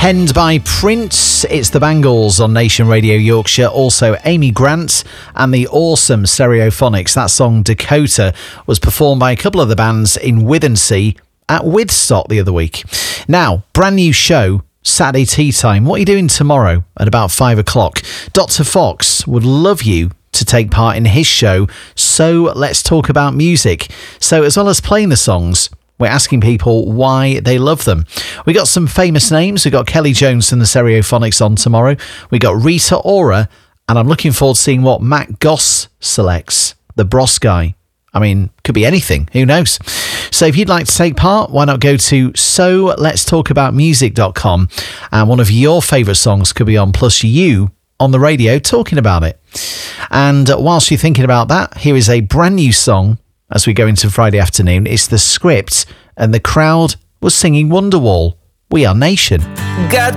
Penned by Prince, it's the Bangles on Nation Radio Yorkshire. Also Amy Grant and the awesome Stereophonics. That song Dakota was performed by a couple of the bands in Withensea at Withstock the other week. Now, brand new show, Saturday Tea Time. What are you doing tomorrow at about 5 o'clock? Dr. Fox would love you to take part in his show, So Let's Talk About Music. So as well as playing the songs, we're asking people why they love them. We got some famous names. We got Kelly Jones and the Stereophonics on tomorrow. We got Rita Ora, and I'm looking forward to seeing what Matt Goss selects, the Bros guy. I mean, could be anything. Who knows? So if you'd like to take part, why not go to soletstalkaboutmusic.com, and one of your favourite songs could be on, plus you on the radio talking about it. And whilst you're thinking about that, here is a brand new song as we go into Friday afternoon. It's The Script, and the crowd was singing Wonderwall. We are Nation. Got